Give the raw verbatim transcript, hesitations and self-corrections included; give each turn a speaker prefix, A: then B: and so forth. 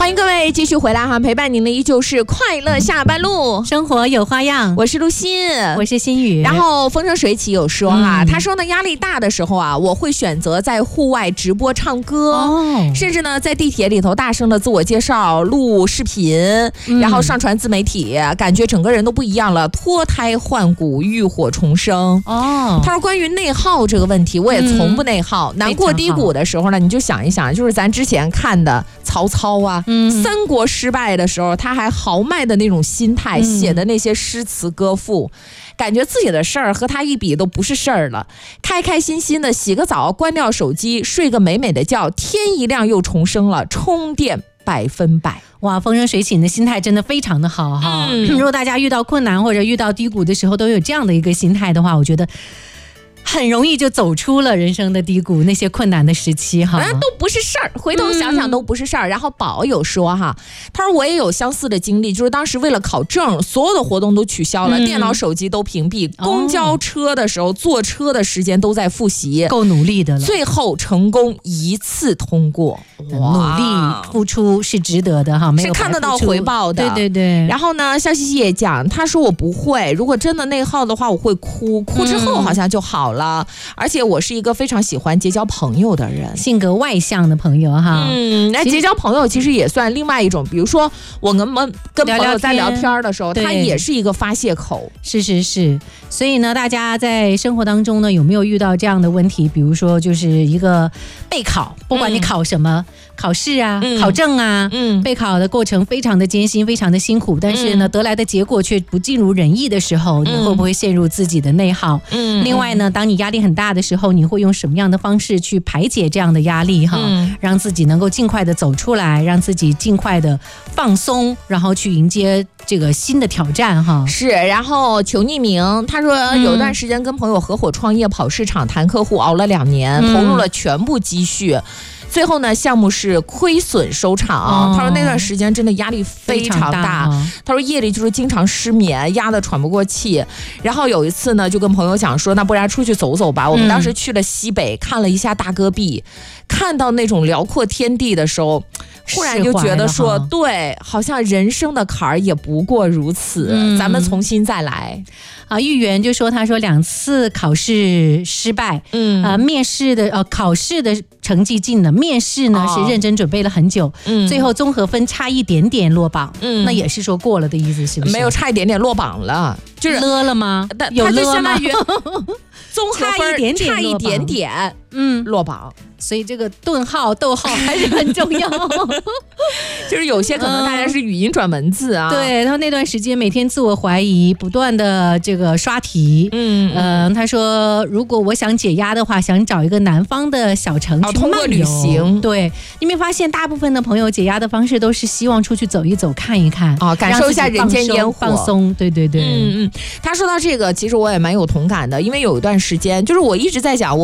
A: 欢迎各位继续回来哈，陪伴您的依旧是快乐下班路，
B: 生活有花样。
A: 我是陆欣，
B: 我是心雨。
A: 然后风生水起有说哈、嗯，他说呢，压力大的时候啊，我会选择在户外直播唱歌，哦、甚至呢在地铁里头大声的自我介绍、录视频，嗯、然后上传自媒体，感觉整个人都不一样了，脱胎换骨，浴火重生。哦，他说关于内耗这个问题，我也从不内耗。嗯、难过低谷的时候呢，你就想一想，就是咱之前看的曹操啊。嗯、三国失败的时候，他还豪迈的那种心态、嗯、写的那些诗词歌赋，感觉自己的事儿和他一比都不是事儿了，开开心心的洗个澡，关掉手机，睡个美美的觉，天一亮又重生了，充电百分百。
B: 哇，风生水起，你的心态真的非常的好哈、嗯！如果大家遇到困难或者遇到低谷的时候都有这样的一个心态的话，我觉得很容易就走出了人生的低谷，那些困难的时期哈，
A: 都不是事儿。回头想想都不是事儿、嗯。然后宝有说哈，他说我也有相似的经历，就是当时为了考证，所有的活动都取消了，嗯、电脑、手机都屏蔽，公交车的时候、哦、坐车的时间都在复习，
B: 够努力的了。
A: 最后成功一次通过，
B: 努力付出是值得的哈，没有
A: 是看得到回报的。
B: 对对对。
A: 然后呢，肖西西也讲，他说我不会，如果真的内耗的话，我会哭，哭之后好像就好了。嗯，而且我是一个非常喜欢结交朋友的人，
B: 性格外向的朋友哈。
A: 嗯，那结交朋友其实也算另外一种，比如说我们跟朋友在聊天的时候，他也是一个发泄口。
B: 是是是，所以呢，大家在生活当中呢，有没有遇到这样的问题？比如说，就是一个备考，不管你考什么、嗯、考试啊、嗯、考证啊，嗯，备考的过程非常的艰辛，非常的辛苦，但是呢，嗯、得来的结果却不尽如人意的时候，你会不会陷入自己的内耗？嗯，另外呢，当你压力很大的时候，你会用什么样的方式去排解这样的压力哈、嗯？让自己能够尽快的走出来，让自己尽快的放松，然后去迎接这个新的挑战哈。
A: 是，然后求匿名，他说有段时间跟朋友合伙创业，跑市场谈客户，熬了两年，投入了全部积蓄。最后呢，项目是亏损收场、哦。他说那段时间真的压力非常大，大哦、他说夜里就是经常失眠，压得喘不过气。然后有一次呢，就跟朋友讲说，那不然出去走走吧。我们当时去了西北，看了一下大戈壁，看到那种辽阔天地的时候，忽然就觉得说，对，好像人生的坎儿也不过如此、嗯，咱们重新再来。
B: 啊，玉媛就说，他说两次考试失败，嗯，啊，面试的呃考试的成绩进了，面试呢、哦、是认真准备了很久，嗯，最后综合分差一点点落榜，嗯，那也是说过了的意思是不是？
A: 没有，差一点点落榜了，就是
B: 勒了吗？
A: 有勒吗？综合分差一点点，差一点点，嗯，落榜。
B: 所以这个顿号逗号还是很重要
A: 就是有些可能大家是语音转文字啊、
B: 嗯、对，他那段时间每天自我怀疑，不断的这个刷题。嗯嗯、呃，他说如果我想解压的话，想找一个南方的小城去、哦、
A: 通过旅行。
B: 对，你没发现大部分的朋友解压的方式都是希望出去走一走，看一看
A: 啊、哦，感受一下人间烟火，
B: 放松。对对对，
A: 嗯嗯。他说到这个其实我也蛮有同感的，因为有一段时间就是我一直在讲我